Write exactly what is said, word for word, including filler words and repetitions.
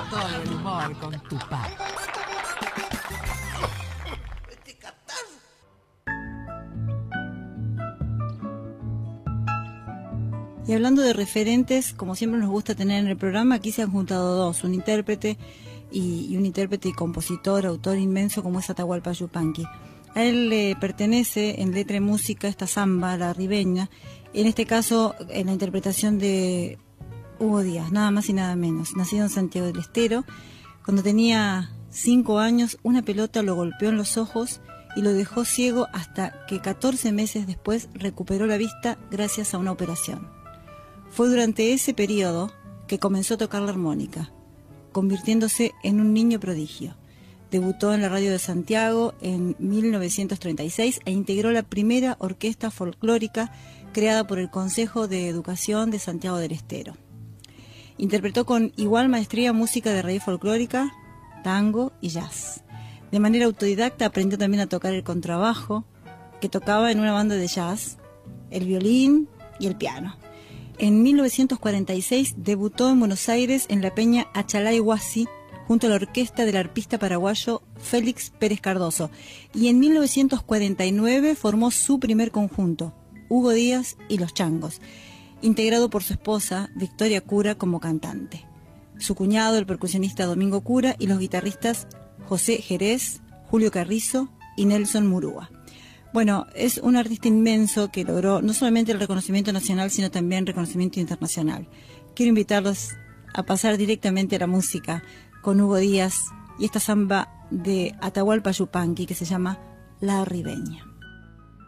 todo el humor con Tupac. Y hablando de referentes, como siempre nos gusta tener en el programa, aquí se han juntado dos, un intérprete y, y un intérprete y compositor, autor inmenso como es Atahualpa Yupanqui. A él le pertenece en letra y música esta samba, la ribeña, en este caso en la interpretación de Hugo Díaz, nada más y nada menos. Nacido en Santiago del Estero, cuando tenía cinco años, una pelota lo golpeó en los ojos y lo dejó ciego hasta que catorce meses después recuperó la vista gracias a una operación. Fue durante ese periodo que comenzó a tocar la armónica, convirtiéndose en un niño prodigio. Debutó en la radio de Santiago en mil novecientos treinta y seis e integró la primera orquesta folclórica creada por el Consejo de Educación de Santiago del Estero. Interpretó con igual maestría música de raíz folclórica, tango y jazz. De manera autodidacta aprendió también a tocar el contrabajo, que tocaba en una banda de jazz, el violín y el piano. En mil novecientos cuarenta y seis debutó en Buenos Aires en la peña Achalay Huasi junto a la orquesta del arpista paraguayo Félix Pérez Cardoso, y en mil novecientos cuarenta y nueve formó su primer conjunto, Hugo Díaz y Los Changos, integrado por su esposa Victoria Cura como cantante, su cuñado el percusionista Domingo Cura y los guitarristas José Jerez, Julio Carrizo y Nelson Murúa. Bueno, es un artista inmenso que logró no solamente el reconocimiento nacional, sino también reconocimiento internacional. Quiero invitarlos a pasar directamente a la música con Hugo Díaz y esta samba de Atahualpa Yupanqui que se llama La Ribeña.